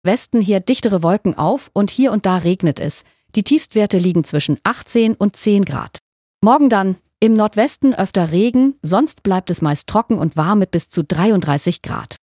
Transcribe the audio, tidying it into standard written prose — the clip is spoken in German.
Westen hier dichtere Wolken auf und hier und da regnet es. Die Tiefstwerte liegen zwischen 18 und 10 Grad. Morgen dann im Nordwesten öfter Regen, sonst bleibt es meist trocken und warm mit bis zu 33 Grad.